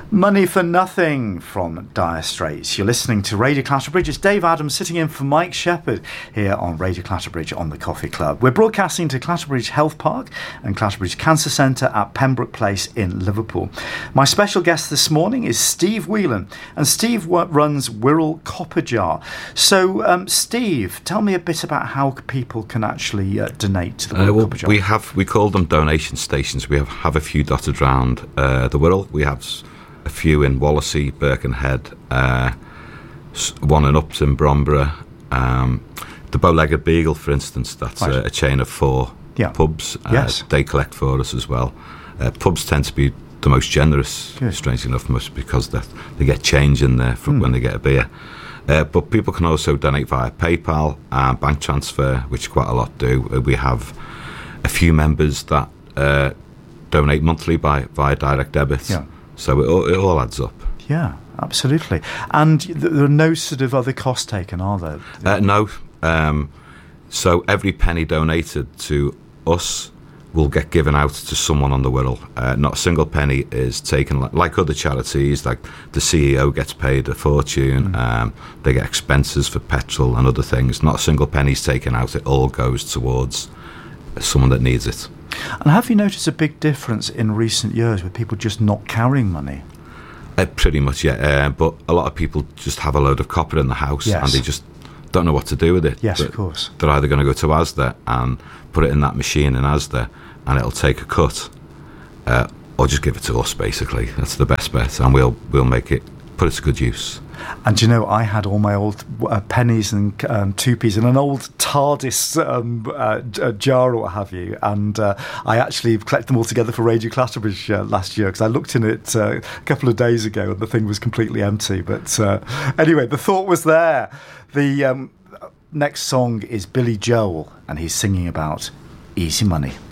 Money for Nothing from Dire Straits. You're listening to Radio Clatterbridge. It's Dave Adams sitting in for Mike Shepherd here on Radio Clatterbridge on the Coffee Club. We're broadcasting to Clatterbridge Health Park and Clatterbridge Cancer Centre at Pembroke Place in Liverpool. My special guest this morning is Steve Whelan, and Steve runs Wirral Copper Jar. So, Steve, tell me a bit about how people can actually donate to the Wirral Copper Jar. We call them donation stations. We have a few dotted around the Wirral. We have a few in Wallasey, Birkenhead, one in Upton, Bromborough, the Bow-Legged Beagle, for instance. That's right. A chain of 4 pubs. Yes. They collect for us as well. Pubs tend to be the most generous, strangely enough, because they get change in there from when they get a beer. But people can also donate via PayPal and bank transfer, which quite a lot do. We have a few members that donate monthly via direct debit. Yeah. So it all adds up. Yeah, absolutely. And there are no sort of other costs taken, are there? No. So every penny donated to us will get given out to someone on the Wirral. Not a single penny is taken like other charities. Like the CEO gets paid a fortune. They get expenses for petrol and other things. Not a single penny is taken out. It all goes towards someone that needs it. And have you noticed a big difference in recent years with people just not carrying money? Pretty much, yeah. But a lot of people just have a load of copper in the house and they just don't know what to do with it. Yes, of course. They're either going to go to Asda and put it in that machine in Asda and it'll take a cut, or just give it to us, basically. That's the best bet, and we'll put it to good use. And you know, I had all my old pennies and 2p's in an old TARDIS jar or what have you, and I actually collected them all together for Radio Clatterbridge last year, because I looked in it a couple of days ago and the thing was completely empty. But anyway, the thought was there. The next song is Billy Joel, and he's singing about easy money.